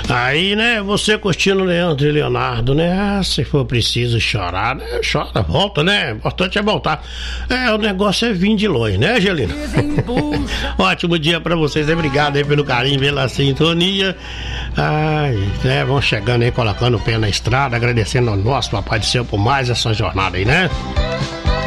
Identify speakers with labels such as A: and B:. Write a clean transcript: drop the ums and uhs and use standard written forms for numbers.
A: Aí, né, você curtindo Leandro e Leonardo, né? Se for preciso chorar, né? Chora, volta, né? O importante é voltar. O negócio é vir de longe, né, Angelina? Ótimo dia pra vocês, obrigado aí pelo carinho, pela sintonia. Ai, né, vão chegando aí, colocando o pé na estrada, agradecendo ao nosso Papai do Céu por mais essa jornada aí, né?